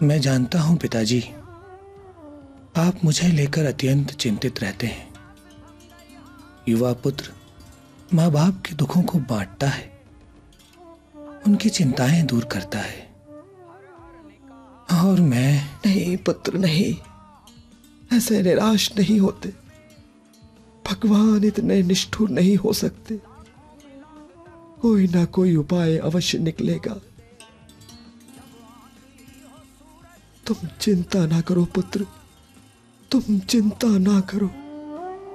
मैं जानता हूं पिताजी, आप मुझे लेकर अत्यंत चिंतित रहते हैं। युवा पुत्र माँ बाप के दुखों को बांटता है, उनकी चिंताएं दूर करता है, और मैं। नहीं पुत्र नहीं, ऐसे निराश नहीं होते। भगवान इतने निष्ठुर नहीं हो सकते। कोई ना कोई उपाय अवश्य निकलेगा। तुम चिंता ना करो पुत्र, तुम चिंता ना करो।